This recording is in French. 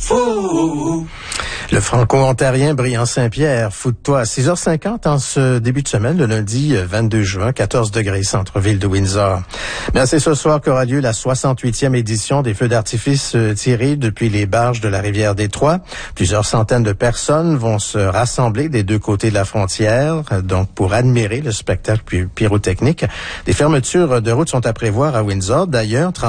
fou. Le franco-ontarien Brian Saint-Pierre, fou de toi, à 6h50 en ce début de semaine, le lundi 22 juin, 14 degrés, centre-ville de Windsor. Bien, c'est ce soir qu'aura lieu la 68e édition des feux d'artifice tirés depuis les barges de la rivière Détroit. Plusieurs centaines de personnes vont se rassembler des deux côtés de la frontière, donc pour admirer le spectacle pyrotechnique. Des fermetures de routes sont à prévoir à Windsor. D'ailleurs,